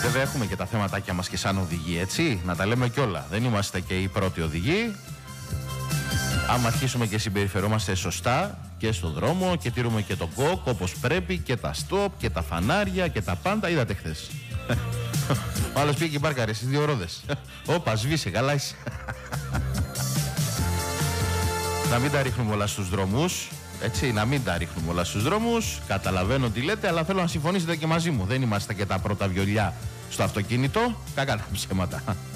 Βέβαια έχουμε και τα θέματάκια μας και σαν οδηγοί, έτσι, να τα λέμε κιόλα. Δεν είμαστε και οι πρώτοι οδηγοί. Άμα αρχίσουμε και συμπεριφερόμαστε σωστά και στον δρόμο και τηρούμε και τον κόκ όπως πρέπει και τα στόπ και τα φανάρια και τα πάντα, είδατε χθες. Ο άλλος πήγε και μπάρκαρε στις 2 ρόδες. Όπα, σβήσε, καλά είσαι. Να μην τα ρίχνουμε όλα στους δρόμους. Έτσι, να μην τα ρίχνουμε όλα στους δρόμους. Καταλαβαίνω τι λέτε, αλλά θέλω να συμφωνήσετε και μαζί μου. Δεν είμαστε και τα πρώτα βιολιά στο αυτοκίνητο. Κακά τα ψέματα.